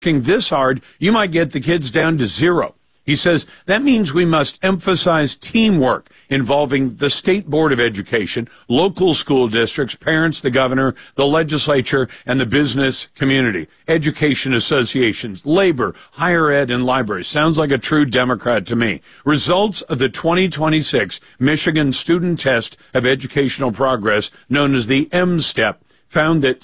working this hard, you might get the kids down to zero. He says that means we must emphasize teamwork involving the State Board of Education, local school districts, parents, the governor, the legislature, and the business community, education associations, labor, higher ed, and libraries. Sounds like a true Democrat to me. Results of the 2026 Michigan Student Test of Educational Progress, known as the MSTEP, found that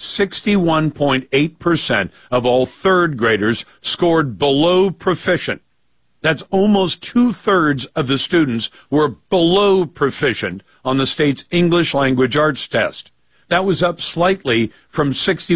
61.8% of all third graders scored below proficient. That's almost 2/3 of the students were below proficient on the state's English language arts test. That was up slightly from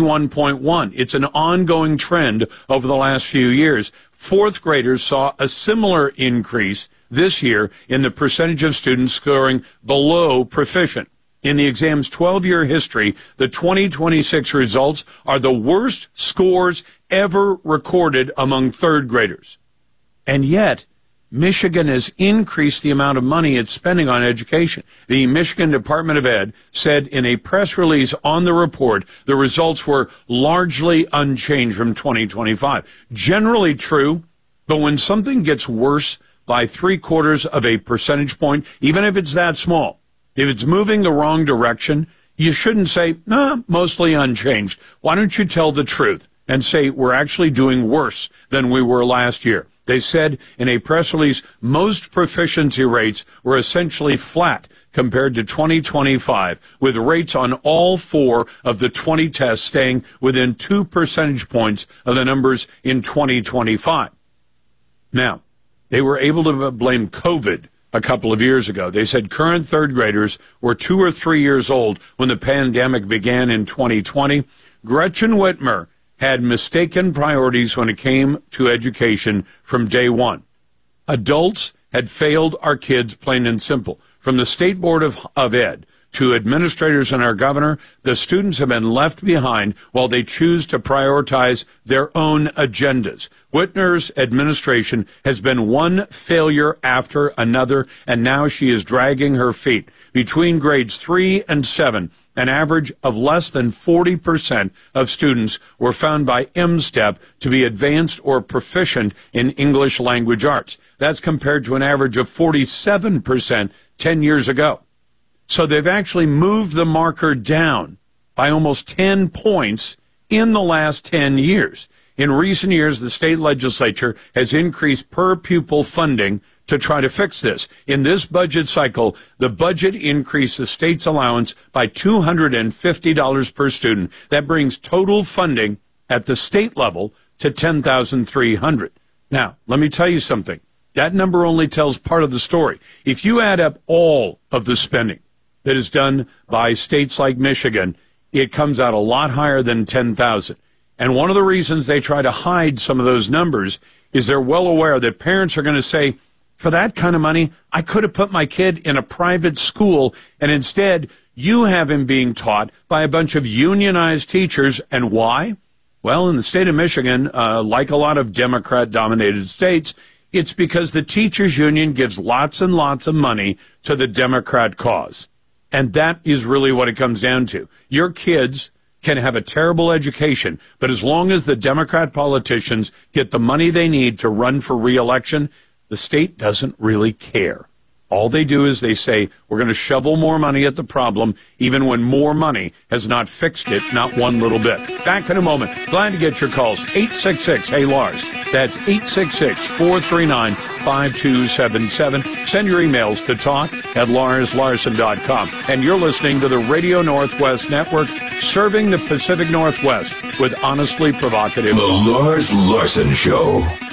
61.1. It's an ongoing trend over the last few years. Fourth graders saw a similar increase this year in the percentage of students scoring below proficient. In the exam's 12-year history, the 2026 results are the worst scores ever recorded among third graders. And yet, Michigan has increased the amount of money it's spending on education. The Michigan Department of Ed said in a press release on the report the results were largely unchanged from 2025. Generally true, but when something gets worse by 0.75 of a percentage point, even if it's that small, if it's moving the wrong direction, you shouldn't say, mostly unchanged. Why don't you tell the truth and say we're actually doing worse than we were last year? They said in a press release most proficiency rates were essentially flat compared to 2025, with rates on all 4 of the 20 tests staying within 2 percentage points of the numbers in 2025. Now, they were able to blame COVID a couple of years ago. They said current third graders were 2 or 3 years old when the pandemic began in 2020. Gretchen Whitmer had mistaken priorities when it came to education from day one. Adults had failed our kids, plain and simple. From the State Board of Ed to administrators and our governor, the students have been left behind while they choose to prioritize their own agendas. Whitmer's administration has been one failure after another, and now she is dragging her feet. Between grades 3 and 7, an average of less than 40% of students were found by MSTEP to be advanced or proficient in English language arts. That's compared to an average of 47% 10 years ago. So they've actually moved the marker down by almost 10 points in the last 10 years. In recent years, the state legislature has increased per pupil funding to try to fix this. In this budget cycle, the budget increased the state's allowance by $250 per student. That brings total funding at the state level to $10,300. Now, let me tell you something. That number only tells part of the story. If you add up all of the spending that is done by states like Michigan, it comes out a lot higher than 10,000. And one of the reasons they try to hide some of those numbers is they're well aware that parents are going to say, for that kind of money, I could have put my kid in a private school, and instead you have him being taught by a bunch of unionized teachers. And why? Well, in the state of Michigan, like a lot of Democrat-dominated states, it's because the teachers union gives lots and lots of money to the Democrat cause. And that is really what it comes down to. Your kids can have a terrible education, but as long as the Democrat politicians get the money they need to run for re-election, the state doesn't really care. All they do is they say, we're going to shovel more money at the problem, even when more money has not fixed it, not one little bit. Back in a moment. Glad to get your calls. 866-HEY-LARS. That's 866-439-5277. Send your emails to talk@larslarson.com. And you're listening to the Radio Northwest Network, serving the Pacific Northwest with honestly provocative. The Lars Larson Show.